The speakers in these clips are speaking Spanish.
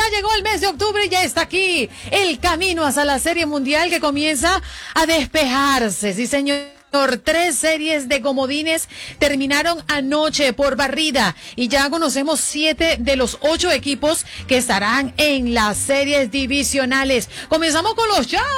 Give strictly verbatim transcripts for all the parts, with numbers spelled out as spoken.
llegó el mes de octubre y ya está aquí el camino hacia la Serie Mundial que comienza a despejarse. Sí, señor. Tres series de comodines terminaron anoche por barrida y ya conocemos siete de los ocho equipos que estarán en las series divisionales. Comenzamos con los Yankees,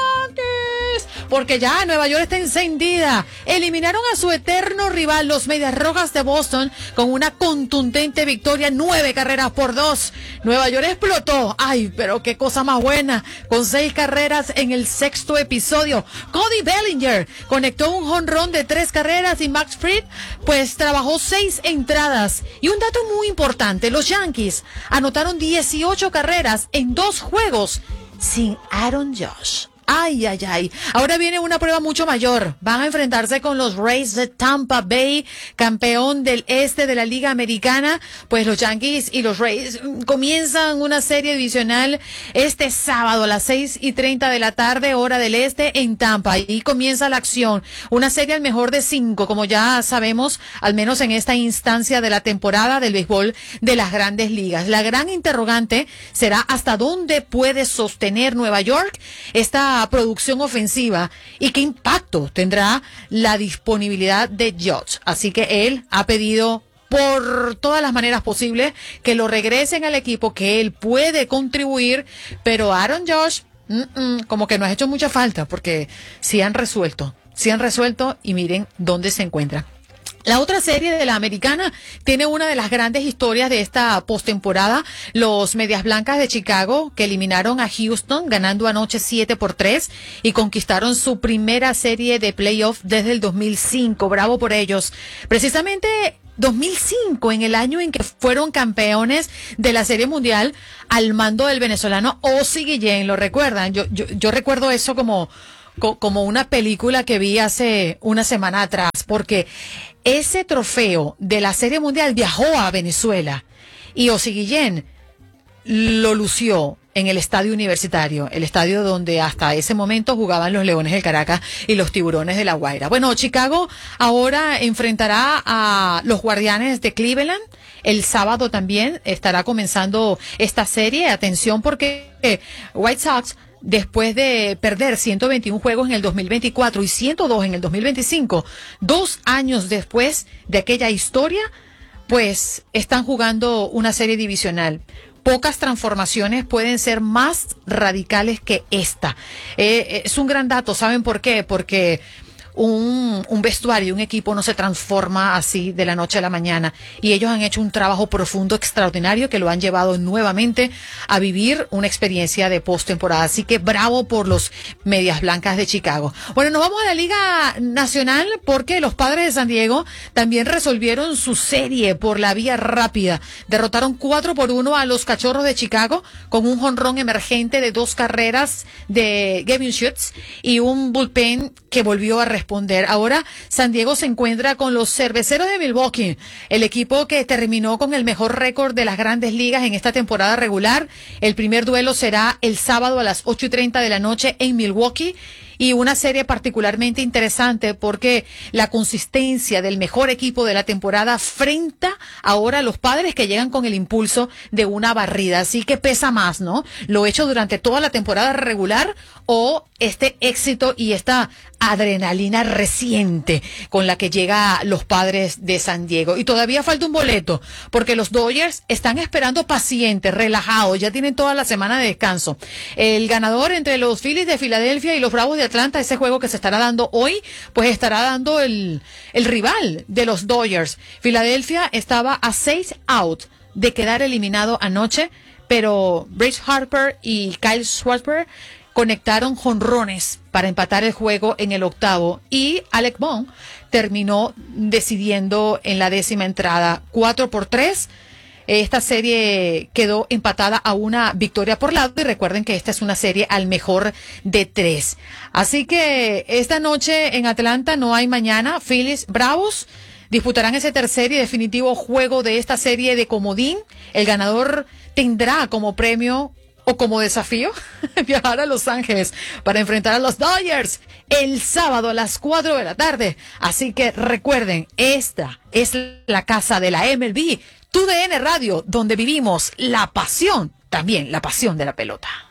porque ya Nueva York está encendida. Eliminaron a su eterno rival, los Medias Rojas de Boston, con una contundente victoria, nueve carreras por dos. Nueva York explotó. Ay, pero qué cosa más buena, con seis carreras en el sexto episodio. Cody Bellinger conectó un honrón de tres carreras y Max Fried pues trabajó seis entradas. Y un dato muy importante, los Yankees anotaron dieciocho carreras en dos juegos sin Aaron Judge. Ay, ay, ay. Ahora viene una prueba mucho mayor. Van a enfrentarse con los Rays de Tampa Bay, campeón del este de la Liga Americana. Pues los Yankees y los Rays comienzan una serie divisional este sábado a las seis y treinta de la tarde, hora del este, en Tampa. Y comienza la acción. Una serie al mejor de cinco, como ya sabemos, al menos en esta instancia de la temporada del béisbol de las Grandes Ligas. La gran interrogante será hasta dónde puede sostener Nueva York esta producción ofensiva y qué impacto tendrá la disponibilidad de Judge. Así que él ha pedido por todas las maneras posibles que lo regresen al equipo, que él puede contribuir, pero Aaron Judge mm, mm, como que no ha hecho mucha falta, porque sí han resuelto, sí han resuelto y miren dónde se encuentra. La otra serie de la americana tiene una de las grandes historias de esta postemporada, los Medias Blancas de Chicago, que eliminaron a Houston ganando anoche siete por tres y conquistaron su primera serie de playoff desde el dos mil cinco. Bravo por ellos. Precisamente dos mil cinco, en el año en que fueron campeones de la Serie Mundial al mando del venezolano Ozzie Guillén. ¿Lo recuerdan? Yo, yo, yo recuerdo eso como, como una película que vi hace una semana atrás, porque ese trofeo de la Serie Mundial viajó a Venezuela y Ozzie Guillén lo lució en el estadio universitario, el estadio donde hasta ese momento jugaban los Leones del Caracas y los Tiburones de La Guaira. Bueno, Chicago ahora enfrentará a los Guardianes de Cleveland. El sábado también estará comenzando esta serie. Atención, porque White Sox, después de perder ciento veintiún juegos en el dos mil veinticuatro y ciento dos en el dos mil veinticinco, dos años después de aquella historia, pues están jugando una serie divisional. Pocas transformaciones pueden ser más radicales que esta. Eh, es un gran dato, ¿saben por qué? Porque Un, un vestuario, un equipo no se transforma así de la noche a la mañana, y ellos han hecho un trabajo profundo, extraordinario, que lo han llevado nuevamente a vivir una experiencia de postemporada. Así que bravo por los Medias Blancas de Chicago. Bueno, nos vamos a la Liga Nacional, porque los Padres de San Diego también resolvieron su serie por la vía rápida. Derrotaron cuatro por uno a los Cachorros de Chicago con un jonrón emergente de dos carreras de Gavin Schutz y un bullpen que volvió a responder. Ahora San Diego se encuentra con los Cerveceros de Milwaukee, el equipo que terminó con el mejor récord de las Grandes Ligas en esta temporada regular. El primer duelo será el sábado a las ocho y treinta de la noche en Milwaukee. Y una serie particularmente interesante porque la consistencia del mejor equipo de la temporada frenta ahora a los Padres, que llegan con el impulso de una barrida. Así que pesa más, ¿no? Lo hecho durante toda la temporada regular o este éxito y esta adrenalina reciente con la que llega los Padres de San Diego. Y todavía falta un boleto, porque los Dodgers están esperando pacientes, relajados, ya tienen toda la semana de descanso. El ganador entre los Phillies de Filadelfia y los Bravos de Atlanta, ese juego que se estará dando hoy, pues estará dando el, el rival de los Dodgers. Filadelfia estaba a seis out de quedar eliminado anoche, pero Bryce Harper y Kyle Schwarber conectaron jonrones para empatar el juego en el octavo, y Alec Bohm terminó decidiendo en la décima entrada. Cuatro por tres. Esta serie quedó empatada a una victoria por lado, y recuerden que esta es una serie al mejor de tres. Así que esta noche en Atlanta no hay mañana. Phillies Bravos disputarán ese tercer y definitivo juego de esta serie de comodín. El ganador tendrá como premio o como desafío viajar a Los Ángeles para enfrentar a los Dodgers el sábado a las cuatro de la tarde. Así que recuerden, esta es la casa de la M L B, Tu D N Radio, donde vivimos la pasión también la pasión de la pelota.